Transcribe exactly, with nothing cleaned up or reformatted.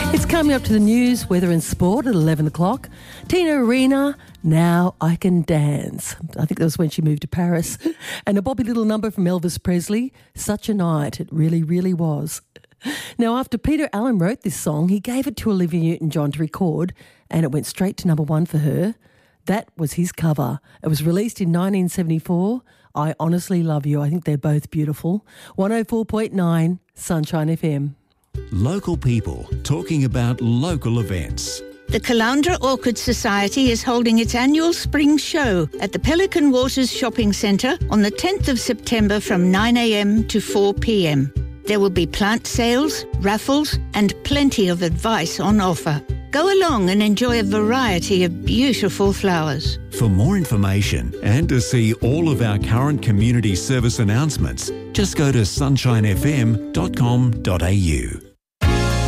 It's coming up to the news, weather and sport at eleven o'clock. Tina Arena, Now I Can Dance. I think that was when she moved to Paris. And a Bobby Little number from Elvis Presley, Such a Night. It really, really was. Now, after Peter Allen wrote this song, he gave it to Olivia Newton-John to record, and it went straight to number one for her. That was his cover. It was released in nineteen seventy-four. I Honestly Love You. I think they're both beautiful. one oh four point nine Sunshine F M. Local people talking about local events. The Caloundra Orchid Society is holding its annual spring show at the Pelican Waters Shopping Centre on the tenth of September from nine a m to four p m. There will be plant sales, raffles and plenty of advice on offer. Go along and enjoy a variety of beautiful flowers. For more information and to see all of our current community service announcements, just go to sunshine f m dot com dot a u.